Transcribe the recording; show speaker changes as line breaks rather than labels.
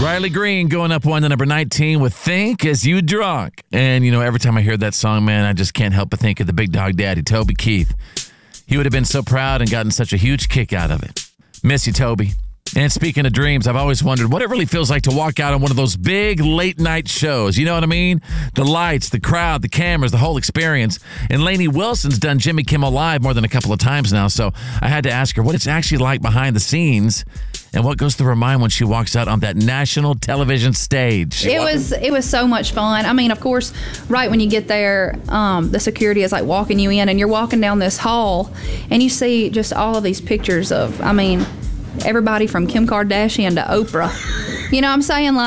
Riley Green going up one to number 19 with Think As You Drunk. And, every time I hear that song, man, I just can't help but think of the Big Dog Daddy, Toby Keith. He would have been so proud and gotten such a huge kick out of it. Miss you, Toby. And speaking of dreams, I've always wondered what it really feels like to walk out on one of those big late night shows. You know what I mean? The lights, the crowd, the cameras, the whole experience. And Lainey Wilson's done Jimmy Kimmel Live more than a couple of times now, so I had to ask her what it's actually like behind the scenes and what goes through her mind when she walks out on that national television stage.
It was so much fun. I mean, of course, right when you get there, the security is like walking you in, and you're walking down this hall, and you see just all of these pictures of, everybody from Kim Kardashian to Oprah. You know what I'm saying?